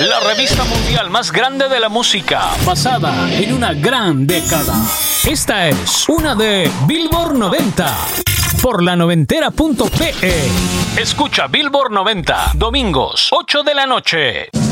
la revista mundial más grande de la música, basada en una gran década. Esta es una de Billboard 90 por la noventera.pe. Escucha Billboard 90, domingos, 8 de la noche.